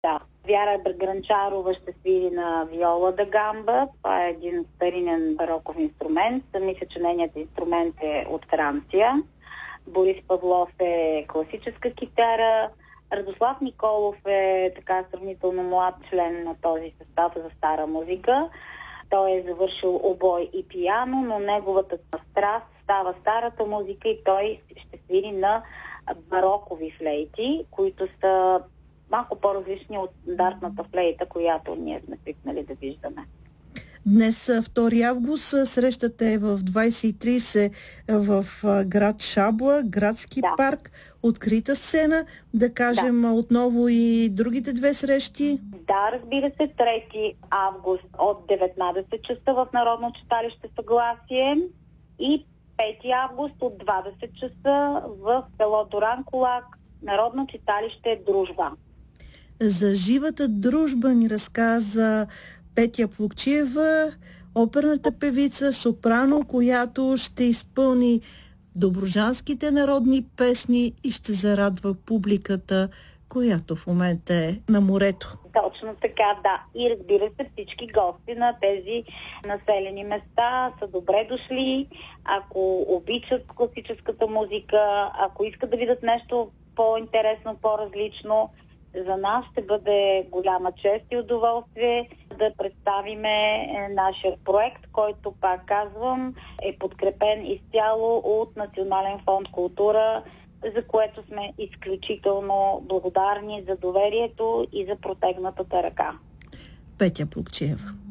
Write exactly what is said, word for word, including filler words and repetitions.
Да. Вяра Гранчарова ще свири на виола да гамба. Това е един старинен бароков инструмент. Мисля, че нейният инструмент е от Франция. Борис Павлов е класическа китара. Радослав Николов е така сравнително млад член на този състав за стара музика. Той е завършил обой и пиано, но неговата страст става старата музика и той ще свири на барокови флейти, които са малко по-различни от стандартната флейта, която ние сме свикнали да виждаме. Днес, втори август, срещата е в двайсет и трийсет в град Шабла, градски да. парк, открита сцена. Да кажем да. Отново и другите две срещи. Да, разбира се, трети август от деветнайсет часа в Народно читалище Съгласие и пети август от двайсет часа в село Дуранкулак, Народно читалище Дружба. За живата дружба ни разказа Петя Плугчиева, оперната певица, сопрано, която ще изпълни добруджанските народни песни и ще зарадва публиката, която в момента е на морето. Точно така, да. И разбира се, всички гости на тези населени места са добре дошли. Ако обичат класическата музика, ако искат да видят нещо по-интересно, по-различно, за нас ще бъде голяма чест и удоволствие да представиме нашия проект, който, пак казвам, е подкрепен изцяло от Национален фонд култура, за което сме изключително благодарни за доверието и за протегнатата ръка. Петя Плугчиева.